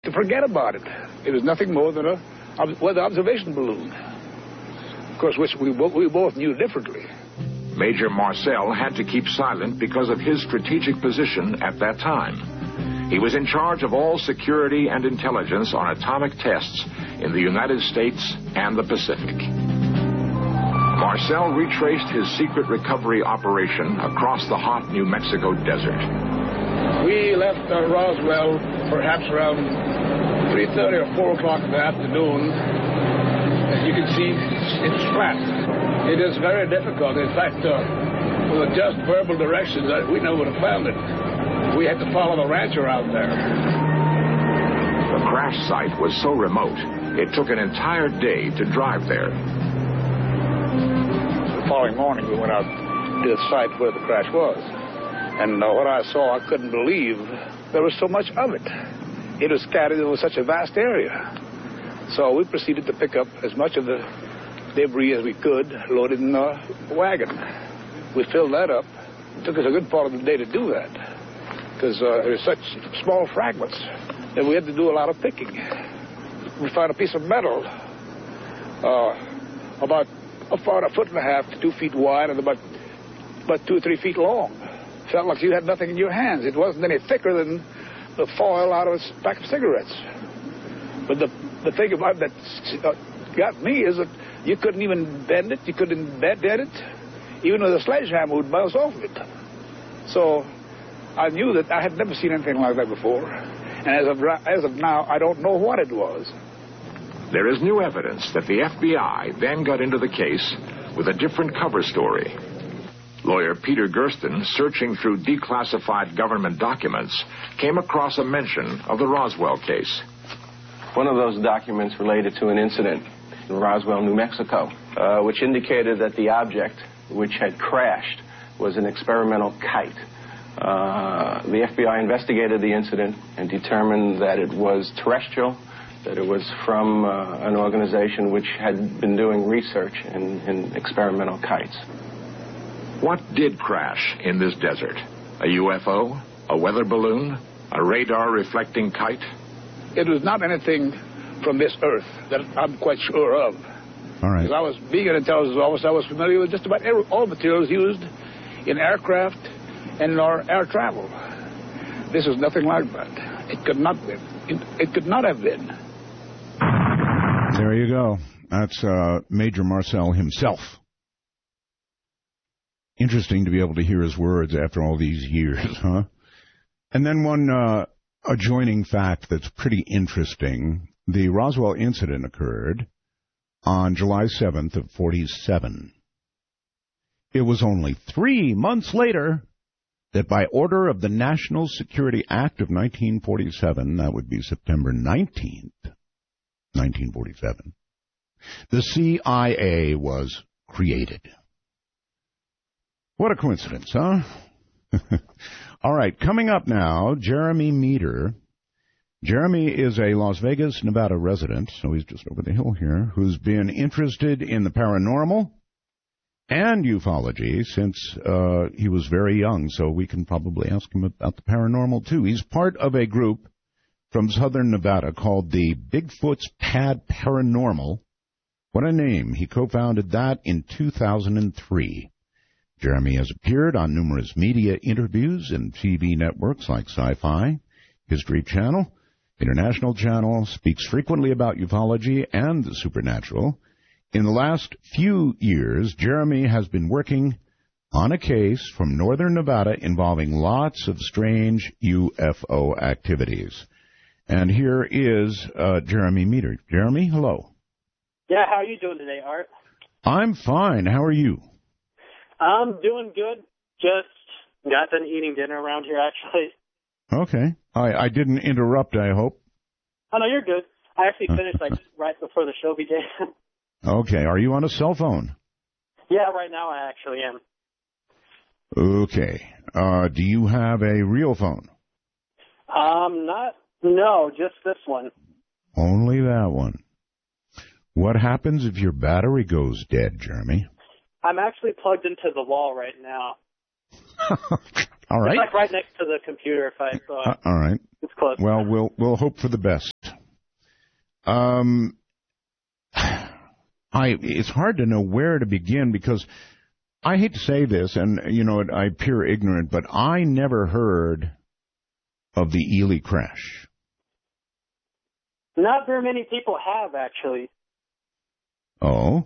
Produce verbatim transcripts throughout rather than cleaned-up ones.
To forget about it. It was nothing more than a weather observation balloon. Of course, which we, we both knew differently. Major Marcel had to keep silent because of his strategic position at that time. He was in charge of all security and intelligence on atomic tests in the United States and the Pacific. Marcel retraced his secret recovery operation across the hot New Mexico desert. We left uh, Roswell perhaps around three thirty or four o'clock in the afternoon. As you can see, it's flat. It is very difficult. In fact, uh, with just verbal directions, uh, we never would have found it. We had to follow the rancher out there. The crash site was so remote, it took an entire day to drive there. The following morning, we went out to the site where the crash was. And uh, what I saw, I couldn't believe there was so much of it. It was scattered over such a vast area. So we proceeded to pick up as much of the debris as we could, loaded in the wagon. We filled that up. It took us a good part of the day to do that, because uh, there were such small fragments that we had to do a lot of picking. We found a piece of metal uh, about, about a foot and a half to two feet wide and about, about two or three feet long. Felt like you had nothing in your hands. It wasn't any thicker than the foil out of a pack of cigarettes. But the the thing about that got me is that you couldn't even bend it. You couldn't bend it. Even with a sledgehammer would bounce off of it. So I knew that I had never seen anything like that before. And as of, as of now, I don't know what it was. There is new evidence that the F B I then got into the case with a different cover story. Lawyer Peter Gersten, searching through declassified government documents, came across a mention of the Roswell case. One of those documents related to an incident in Roswell, New Mexico, uh, which indicated that the object which had crashed was an experimental kite. Uh, the F B I investigated the incident and determined that it was terrestrial, that it was from uh, an organization which had been doing research in, in experimental kites. What did crash in this desert? A U F O? A weather balloon? A radar-reflecting kite? It was not anything from this earth that I'm quite sure of. All right. Because I was, being an intelligence officer, I was familiar with just about every, all materials used in aircraft and in our air travel. This is nothing like that. It could not be. It, it could not have been. There you go. That's uh, Major Marcel himself. Interesting to be able to hear his words after all these years, huh? And then one uh, adjoining fact that's pretty interesting. The Roswell incident occurred on July seventh of forty-seven. It was only three months later that by order of the National Security Act of nineteen forty-seven, that would be September nineteenth, nineteen forty-seven, the C I A was created. What a coincidence, huh? All right, coming up now, Jeremy Meter. Jeremy is a Las Vegas, Nevada resident, so he's just over the hill here, who's been interested in the paranormal and ufology since uh, he was very young, so we can probably ask him about the paranormal, too. He's part of a group from southern Nevada called the Bigfoot's Pad Paranormal. What a name. He co-founded that in two thousand three. Jeremy has appeared on numerous media interviews and T V networks like Sci-Fi, History Channel, International Channel, speaks frequently about ufology and the supernatural. In the last few years, Jeremy has been working on a case from northern Nevada involving lots of strange U F O activities. And here is uh, Jeremy Meter. Jeremy, hello. Yeah, how are you doing today, Art? I'm fine. How are you? I'm doing good. Just got done eating dinner around here, actually. Okay. I, I didn't interrupt, I hope. Oh, no, you're good. I actually finished, like, right before the show began. Okay. Are you on a cell phone? Yeah, right now I actually am. Okay. Uh, do you have a real phone? Um, not, no, just this one. Only that one. What happens if your battery goes dead, Jeremy? I'm actually plugged into the wall right now. All right. It's like right next to the computer. If I saw uh, all right. It's close. Well, we'll we'll hope for the best. Um, I it's hard to know where to begin because I hate to say this, and you know I appear ignorant, but I never heard of the Ely crash. Not very many people have, actually. Oh.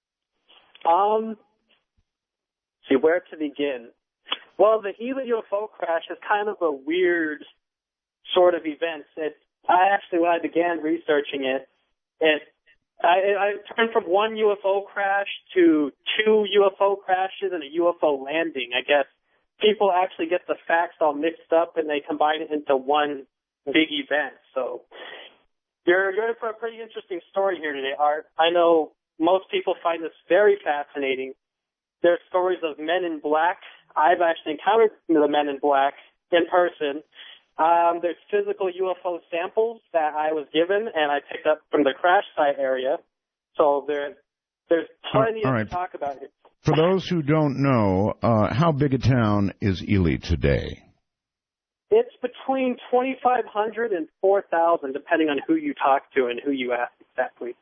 Um. See, where to begin? Well, the Ely U F O crash is kind of a weird sort of event. It, I actually, when I began researching it, it I, I turned from one U F O crash to two U F O crashes and a U F O landing. I guess people actually get the facts all mixed up and they combine it into one big event. So you're, you're in for a pretty interesting story here today, Art. I know most people find this very fascinating. There's stories of men in black. I've actually encountered the men in black in person. Um, there's physical U F O samples that I was given and I picked up from the crash site area. So there, there's plenty All right. to talk about it. For those who don't know, uh, how big a town is Ely today? It's between twenty-five hundred and four thousand, depending on who you talk to and who you ask exactly.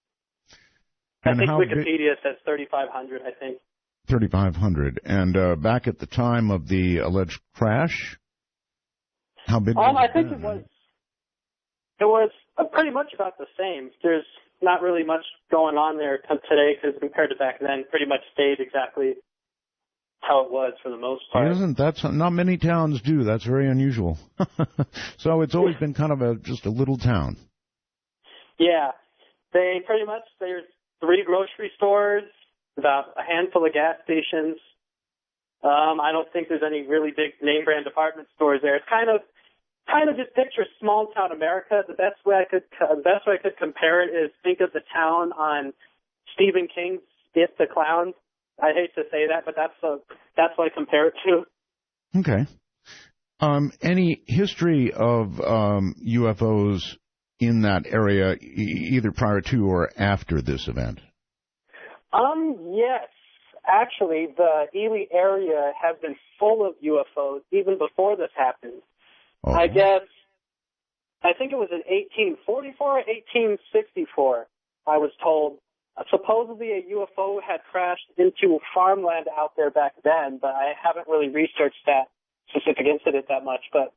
And I think how Wikipedia says thirty-five hundred, I think. thirty-five hundred. And uh, back at the time of the alleged crash, how big Um, was I think that? it was, it was uh, pretty much about the same. There's not really much going on there today because compared to back then, pretty much stayed exactly how it was for the most part. Isn't that some, not many towns do? That's very unusual. So it's always been kind of a just a little town. Yeah, they pretty much, there's three grocery stores, about a handful of gas stations. Um, I don't think there's any really big name brand department stores there. It's kind of, kind of just picture small town America. The best way I could, the best way I could compare it is think of the town on Stephen King's It the Clown. I hate to say that, but that's a, that's what I compare it to. Okay. Um, any history of um, U F Os in that area, e- either prior to or after this event? Um, yes. Actually, the Ely area has been full of U F Os even before this happened. Oh. I guess, I think it was in eighteen forty-four or eighteen sixty-four, I was told. Uh, supposedly a U F O had crashed into farmland out there back then, but I haven't really researched that specific incident that much. But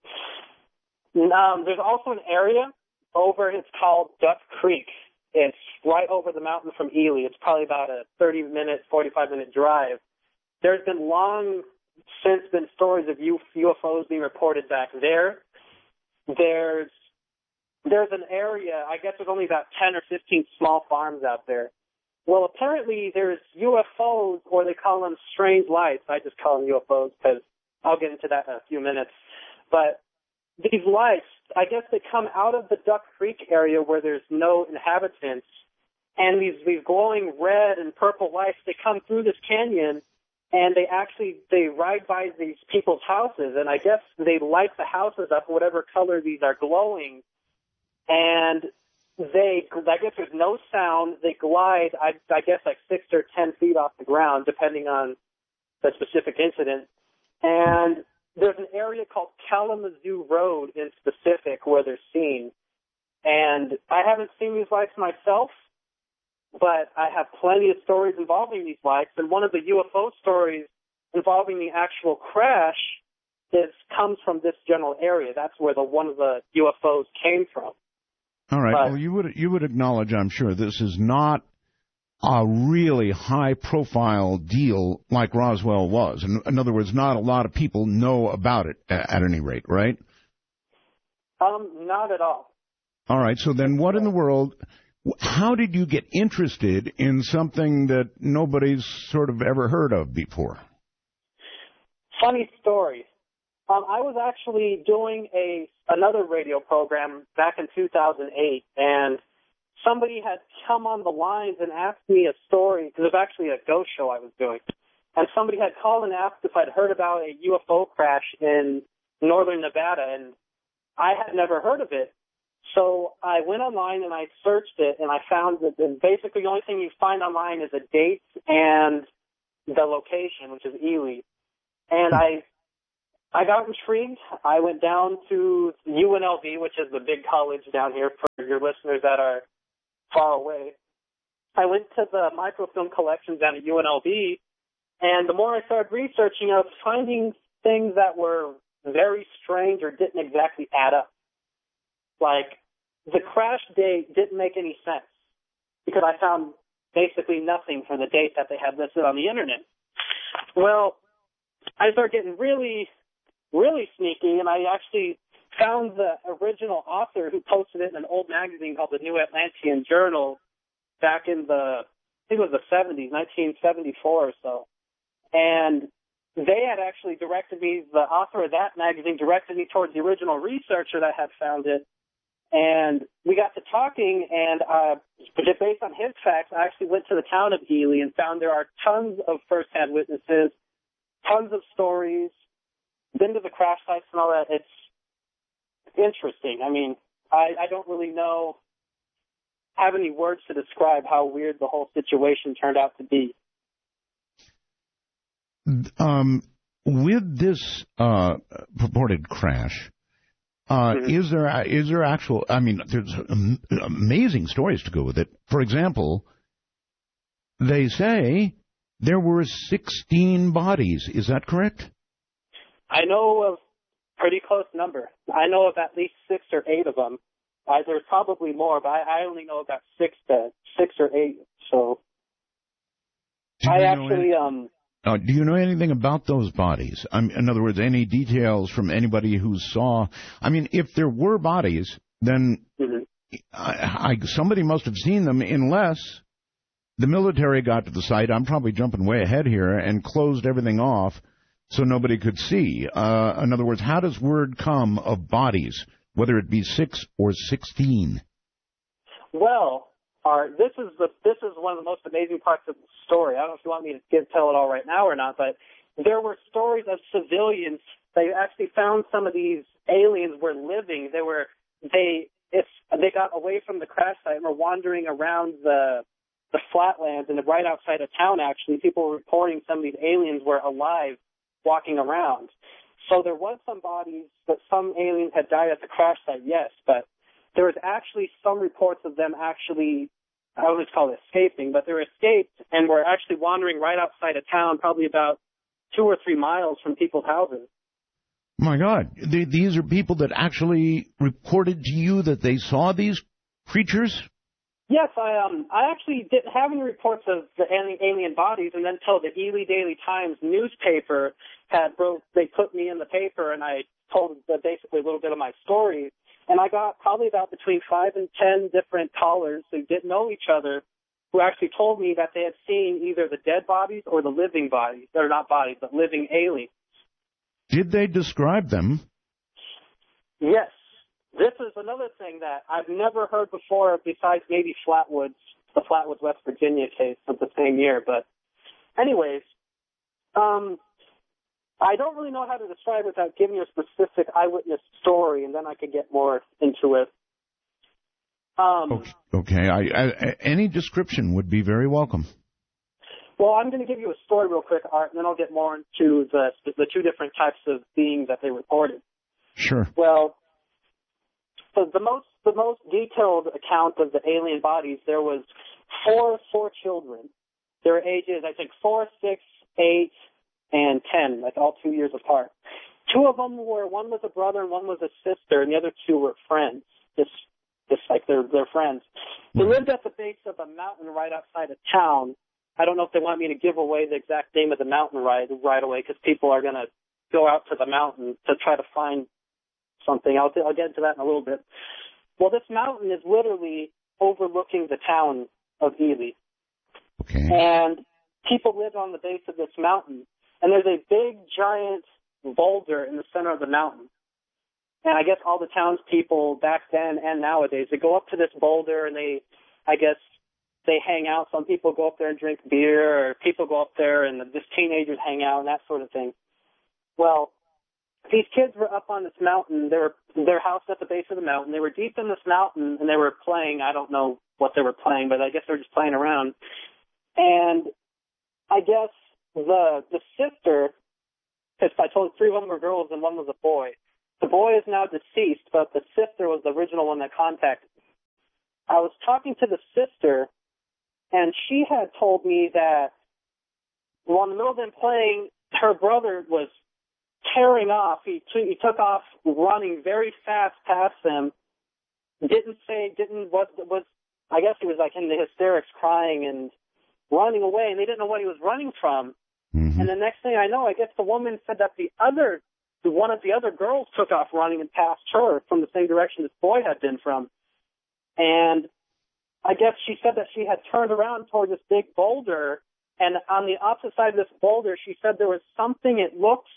um, there's also an area over, it's called Duck Creek. It's right over the mountain from Ely. It's probably about a thirty minute, forty-five minute drive. There's been long since been stories of U F Os being reported back there. There's there's an area, I guess there's only about ten or fifteen small farms out there. Well, apparently there's U F Os, or they call them strange lights. I just call them U F Os because I'll get into that in a few minutes. But these lights, I guess they come out of the Duck Creek area where there's no inhabitants, and these, these glowing red and purple lights, they come through this canyon, and they actually, they ride by these people's houses, and I guess they light the houses up whatever color these are glowing, and they, I guess there's no sound, they glide, I, I guess like six or ten feet off the ground, depending on the specific incident, and there's an area called Kalamazoo Road in specific where they're seen. And I haven't seen these lights myself, but I have plenty of stories involving these lights. And one of the U F O stories involving the actual crash is comes from this general area. That's where the one of the U F Os came from. All right. But, well, you would you would acknowledge, I'm sure, this is not a really high-profile deal like Roswell was. In, in other words, not a lot of people know about it at, at any rate, right? Um, not at all. All right. So then what in the world, how did you get interested in something that nobody's sort of ever heard of before? Funny story. Um, I was actually doing a another radio program back in two thousand eight, and somebody had come on the lines and asked me a story, because it was actually a ghost show I was doing. And somebody had called and asked if I'd heard about a U F O crash in northern Nevada, and I had never heard of it. So I went online and I searched it, and I found that basically the only thing you find online is a date and the location, which is Ely. And I I got intrigued. I went down to U N L V, which is the big college down here for your listeners that are far away. I went to the microfilm collections down at U N L V, and the more I started researching, I was finding things that were very strange or didn't exactly add up. Like, the crash date didn't make any sense because I found basically nothing for the date that they had listed on the internet. Well, I started getting really, really sneaky, and I actually found the original author who posted it in an old magazine called the New Atlantean Journal back in the, I think it was the seventies, nineteen seventy-four or so. And they had actually directed me, the author of that magazine directed me towards the original researcher that had found it. And we got to talking, and uh, based on his facts, I actually went to the town of Ely and found there are tons of first-hand witnesses, tons of stories, been to the crash sites and all that. It's interesting. I mean, I, I don't really know, have any words to describe how weird the whole situation turned out to be. Um, with this uh, purported crash, Uh, mm-hmm. is there is there actual? I mean, there's am- amazing stories to go with it. For example, they say there were sixteen bodies. Is that correct? I know of a pretty close number. I know of at least six or eight of them. Uh, there's probably more, but I, I only know about six to six or eight. So I actually any- um. Uh, do you know anything about those bodies? I mean, in other words, any details from anybody who saw? I mean, if there were bodies, then mm-hmm. I, I, somebody must have seen them, unless the military got to the site. I'm probably jumping way ahead here, and closed everything off so nobody could see. Uh, in other words, how does word come of bodies, whether it be six or sixteen? Well, Are, this is the this is one of the most amazing parts of the story. I don't know if you want me to give, tell it all right now or not, but there were stories of civilians. They actually found some of these aliens were living. They were they if they got away from the crash site and were wandering around the the flatlands and right outside of town. Actually, people were reporting some of these aliens were alive, walking around. So there was some bodies that some aliens had died at the crash site. Yes, but there was actually some reports of them actually, I always call it escaping, but they were escaped and were actually wandering right outside of town, probably about two or three miles from people's houses. My God, they, these are people that actually reported to you that they saw these creatures? Yes, I um I actually didn't have any reports of the alien, alien bodies, and then until the Ely Daily Times newspaper had wrote, they put me in the paper, and I told basically a little bit of my story. And I got probably about between five and ten different callers who didn't know each other who actually told me that they had seen either the dead bodies or the living bodies. They're not bodies, but living aliens. Did they describe them? Yes. This is another thing that I've never heard before besides maybe Flatwoods, the Flatwoods, West Virginia case of the same year. But anyways, um... I don't really know how to describe it without giving you a specific eyewitness story, and then I could get more into it. Um, okay, I, I, any description would be very welcome. Well, I'm going to give you a story real quick, Art, and then I'll get more into the the two different types of beings that they reported. Sure. Well, so the most the most detailed account of the alien bodies, there was four four children. Their ages, I think, four, six, eight. And ten, like all two years apart. Two of them were, one was a brother and one was a sister, and the other two were friends, just, just like they're, they're friends. They lived at the base of a mountain right outside of town. I don't know if they want me to give away the exact name of the mountain right, right away, because people are going to go out to the mountain to try to find something. I'll, I'll get into that in a little bit. Well, this mountain is literally overlooking the town of Ely. Okay. And people live on the base of this mountain. And there's a big, giant boulder in the center of the mountain. And I guess all the townspeople back then and nowadays, they go up to this boulder and they, I guess, they hang out. Some people go up there and drink beer, or people go up there and just teenagers hang out and that sort of thing. Well, these kids were up on this mountain. They were, their house at the base of the mountain. They were deep in this mountain and they were playing. I don't know what they were playing, but I guess they were just playing around. And I guess The the sister I told three of them were girls and one was a boy. The boy is now deceased, but the sister was the original one that contacted me. I was talking to the sister, and she had told me that while in the middle of them playing, her brother was tearing off. He, t- he took off running very fast past them. Didn't say, didn't, what was, I guess he was like in the hysterics crying and running away, and they didn't know what he was running from. Mm-hmm. And the next thing I know, I guess the woman said that the other, one of the other girls took off running and passed her from the same direction this boy had been from. And I guess she said that she had turned around toward this big boulder, and on the opposite side of this boulder, she said there was something, it looked,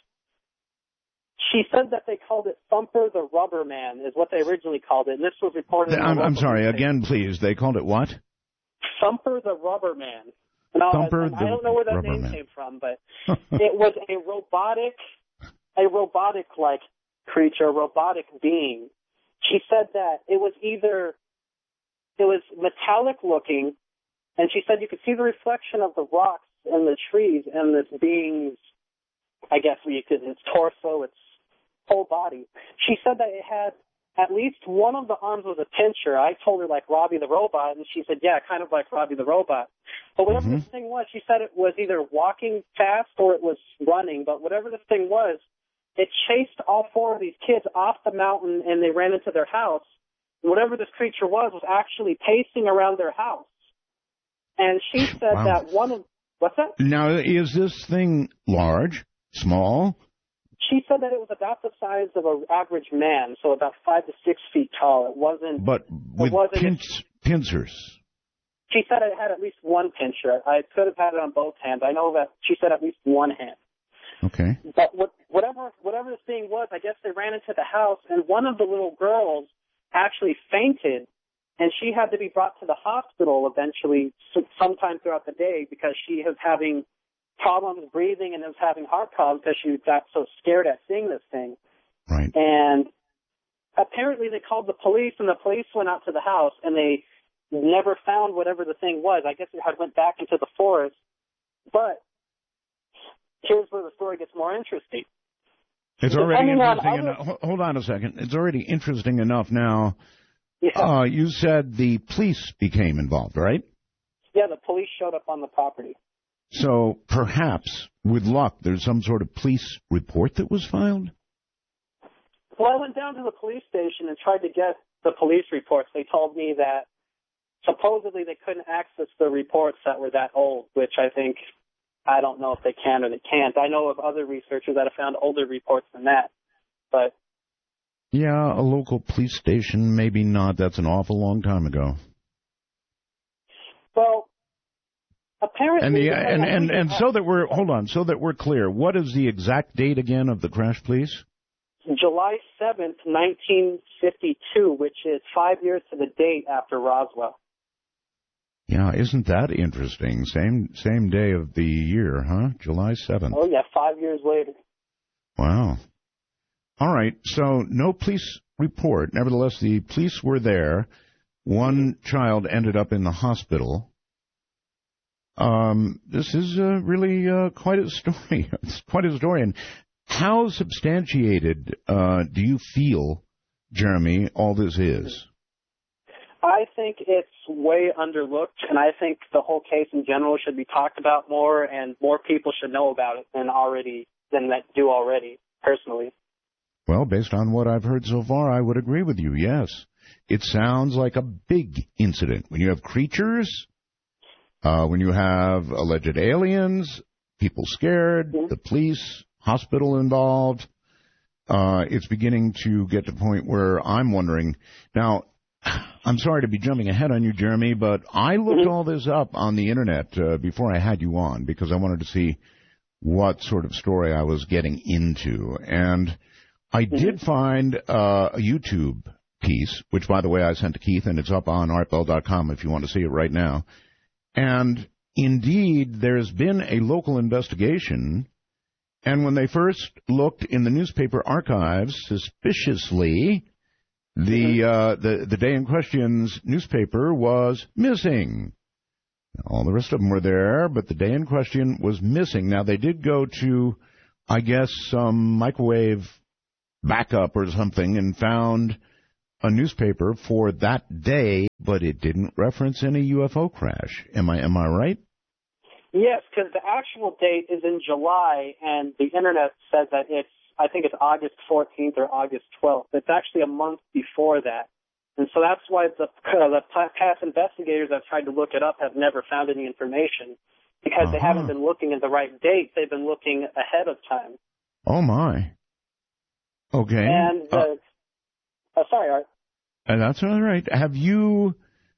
she said that they called it Thumper the Rubber Man, is what they originally called it, and this was reported in I'm, the I'm sorry, newspaper. again, please. They called it what? Thumper the Rubber Man. Now, Thumper I, the I don't know where that Rubber name Man. came from, but it was a robotic, a robotic-like creature, a robotic being. She said that it was either, it was metallic-looking, and she said you could see the reflection of the rocks and the trees and this being's, I guess you could, its torso, its whole body. She said that it had at least one of the arms was a pincher. I told her like Robbie the Robot, and she said, yeah, kind of like Robbie the Robot. But whatever Mm-hmm. this thing was, she said it was either walking fast or it was running, but whatever this thing was, it chased all four of these kids off the mountain, and they ran into their house. Whatever this creature was was actually pacing around their house. And she said Wow. that one of, what's that? Now, is this thing large, small? She said that it was about the size of an average man, so about five to six feet tall. It wasn't. But with it wasn't, pinch, pincers. She said it had at least one pincher. I could have had it on both hands. I know that she said at least one hand. Okay. But what, whatever whatever this thing was, I guess they ran into the house, and one of the little girls actually fainted, and she had to be brought to the hospital eventually sometime throughout the day because she was having problems breathing and was having heart problems because she got so scared at seeing this thing. Right. And apparently they called the police, and the police went out to the house, and they never found whatever the thing was. I guess it had went back into the forest. But here's where the story gets more interesting. It's already Depending on interesting other- enough. Hold on a second. It's already interesting enough now. Yeah. Uh, you said the police became involved, right? Yeah, the police showed up on the property. So perhaps, with luck, there's some sort of police report that was filed? Well, I went down to the police station and tried to get the police reports. They told me that supposedly they couldn't access the reports that were that old, which I think, I don't know if they can or they can't. I know of other researchers that have found older reports than that. But Yeah, a local police station, maybe not. That's an awful long time ago. Well, apparently... And the and, and, and so that we're, hold on, so that we're clear, what is the exact date again of the crash, please? July seventh, nineteen fifty-two, which is five years to the date after Roswell. Yeah, isn't that interesting? Same same day of the year, huh? July seventh. Oh, yeah, five years later. Wow. All right, so no police report. Nevertheless, the police were there. One child ended up in the hospital. Um, this is uh, really uh, quite a story. It's quite a story. And how substantiated uh, do you feel, Jeremy, all this is? I think it's way underlooked, and I think the whole case in general should be talked about more, and more people should know about it than already than that do already, personally. Well, based on what I've heard so far, I would agree with you, yes. It sounds like a big incident. When you have creatures, uh, when you have alleged aliens, people scared, Mm-hmm. the police, hospital involved, uh, it's beginning to get to the point where I'm wondering. Now, I'm sorry to be jumping ahead on you, Jeremy, but I looked all this up on the Internet uh, before I had you on because I wanted to see what sort of story I was getting into. And I did find uh, a YouTube piece, which, by the way, I sent to Keith, and it's up on art bell dot com if you want to see it right now. And indeed, there's been a local investigation, and when they first looked in the newspaper archives, suspiciously, the uh, the the day in question's newspaper was missing. All the rest of them were there, but the day in question was missing. Now, they did go to I guess, some microwave backup or something and found a newspaper for that day, but it didn't reference any U F O crash. Am I am I right? Yes, because the actual date is in July, and the Internet says that it's, I think it's August fourteenth or August twelfth. It's actually a month before that. And so that's why the, uh, the past investigators that tried to look it up have never found any information, because uh-huh. they haven't been looking at the right date. They've been looking ahead of time. Oh, my. Okay. And, uh, uh, oh, sorry, Art. And that's all right. Have you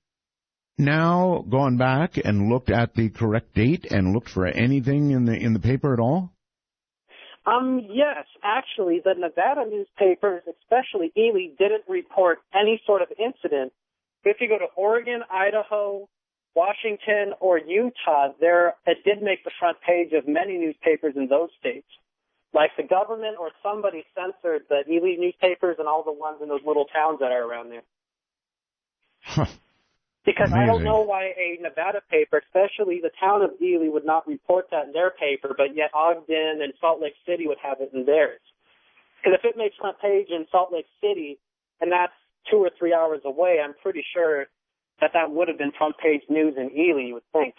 now gone back and looked at the correct date and looked for anything in the in the paper at all? Um, yes, actually, the Nevada newspapers, especially Ely, didn't report any sort of incident. If you go to Oregon, Idaho, Washington, or Utah, there it did make the front page of many newspapers in those states. Like the government or somebody censored the Ely newspapers and all the ones in those little towns that are around there. Huh. Because Amazing. I don't know why a Nevada paper, especially the town of Ely, would not report that in their paper, but yet Ogden and Salt Lake City would have it in theirs. Because if it makes front page in Salt Lake City, and that's two or three hours away, I'm pretty sure that that would have been front page news in Ely, you would think.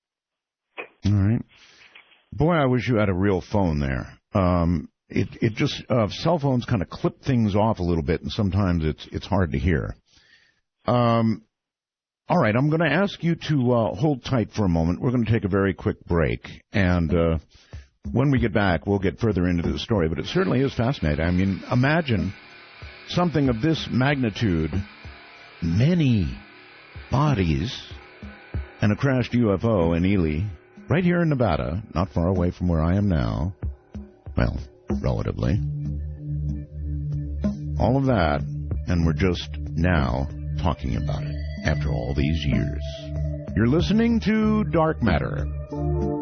All right. Boy, I wish you had a real phone there. Um, it it just uh, cell phones kind of clip things off a little bit, and sometimes it's it's hard to hear. Um, all right, I'm going to ask you to uh, hold tight for a moment. We're going to take a very quick break, and uh, when we get back, we'll get further into the story. But it certainly is fascinating. I mean, imagine something of this magnitude, many bodies, and a crashed U F O in Ely, right here in Nevada, not far away from where I am now. Well, relatively. All of that, and we're just now talking about it after all these years. You're listening to Dark Matter.